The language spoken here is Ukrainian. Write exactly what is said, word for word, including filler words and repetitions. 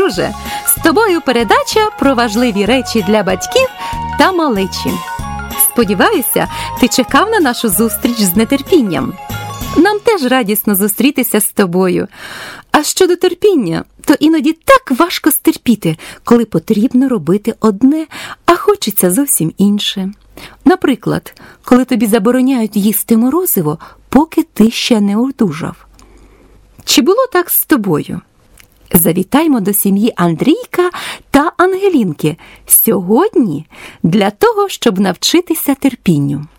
друже! З тобою передача про важливі речі для батьків та малечі. Сподіваюся, ти чекав на нашу зустріч з нетерпінням. Нам теж радісно зустрітися з тобою. А щодо терпіння, то іноді так важко стерпіти, коли потрібно робити одне, а хочеться зовсім інше. Наприклад, коли тобі забороняють їсти морозиво, поки ти ще не одужав. Чи було так з тобою? Завітаймо до сім'ї Андрійка та Ангелінки сьогодні для того, щоб навчитися терпінню.